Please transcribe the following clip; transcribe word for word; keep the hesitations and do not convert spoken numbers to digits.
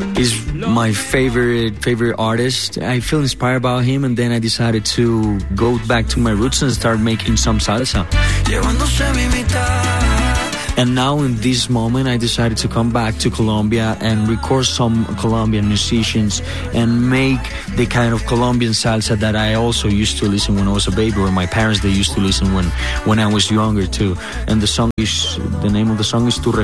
He's my favorite favorite artist. I feel inspired by him, and then I decided to go back to my roots and start making some salsa. And now in this moment, I decided to come back to Colombia and record some Colombian musicians and make the kind of Colombian salsa that I also used to listen when I was a baby, or my parents, they used to listen when, when I was younger too. And the song is, the name of the song is Tu